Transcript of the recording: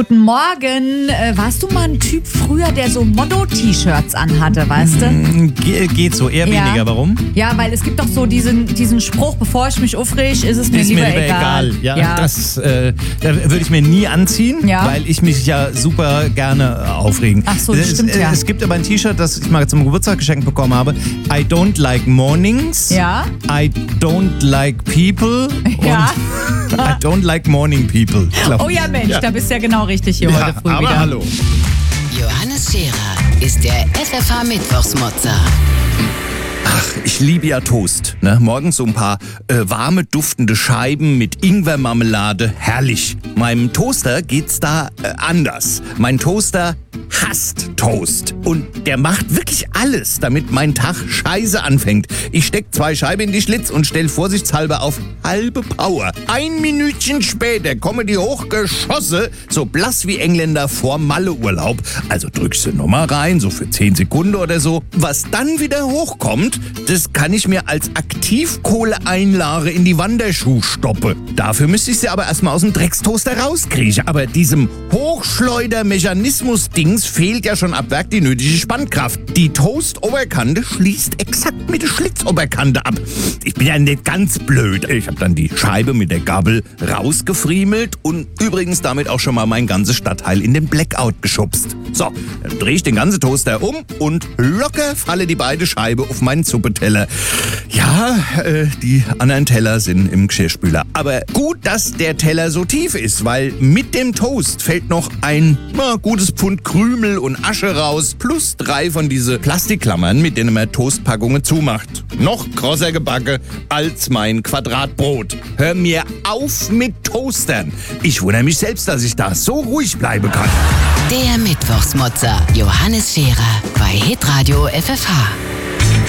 Guten Morgen. Warst du mal ein Typ früher, der so Motto-T-Shirts anhatte, weißt du? Geht so, eher weniger. Warum? Ja, weil es gibt doch so diesen Spruch, bevor ich mich aufreg, ist es mir lieber egal. Ja. Das würde ich mir nie anziehen, weil ich mich ja super gerne aufregen. Ach so, das stimmt, ja. Es gibt aber ein T-Shirt, das ich mal zum Geburtstag geschenkt bekommen habe. I don't like mornings. Ja. I don't like people. Ja. Und I don't like morning people. Oh ja, Mensch, da bist du ja genau richtig hier heute früh aber wieder. Hallo. Johannes Scherer ist der FFH Mittwochsmotzer. Ach, ich liebe ja Toast. Ne? Morgens so ein paar warme, duftende Scheiben mit Ingwermarmelade. Herrlich. Meinem Toaster geht's da anders. Mein Toaster hasst Toast. Und der macht wirklich alles, damit mein Tag scheiße anfängt. Ich steck 2 Scheiben in die Schlitz und stell vorsichtshalber auf halbe Power. 1 Minütchen später kommen die Hochgeschosse, so blass wie Engländer vor Malle-Urlaub. Also drückst du nochmal rein, so für 10 Sekunden oder so. Was dann wieder hochkommt, das kann ich mir als Aktivkohleeinlage in die Wanderschuh stoppe. Dafür müsste ich sie aber erstmal aus dem Dreckstoaster rauskriegen. Aber diesem Hochschleuder-Mechanismus-Dings fehlt ja schon ab Werk die nötige Spannkraft. Die Toast-Oberkante schließt exakt mit der Schlitzoberkante ab. Ich bin ja nicht ganz blöd. Ich habe dann die Scheibe mit der Gabel rausgefriemelt und übrigens damit auch schon mal mein ganzes Stadtteil in den Blackout geschubst. So, dann drehe ich den ganzen Toaster um und locker falle die beide Scheibe auf meinen Suppeteller. Ja, die anderen Teller sind im Geschirrspüler. Aber gut, dass der Teller so tief ist, weil mit dem Toast fällt noch ein gutes Pfund Krümel und Asche raus, plus 3 von diese Plastikklammern, mit denen man Toastpackungen zumacht. Noch krosser gebacke als mein Quadratbrot. Hör mir auf mit Toastern. Ich wundere mich selbst, dass ich da so ruhig bleiben kann. Der Mittwochsmotzer Johannes Scherer bei Hitradio FFH.